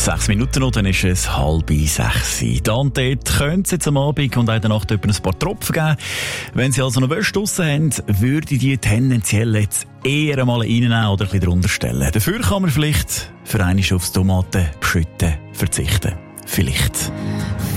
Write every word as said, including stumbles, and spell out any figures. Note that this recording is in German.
Sechs Minuten noch, dann ist es halb sechs. Da und dort könnte es jetzt am Abend und auch in der Nacht etwa ein paar Tropfen geben. Wenn Sie also noch Wäsche draussen haben, würde ich die tendenziell jetzt eher einmal reinnehmen oder ein bisschen drunter stellen. Dafür kann man vielleicht für einmal aufs Tomaten beschütten verzichten. Vielleicht.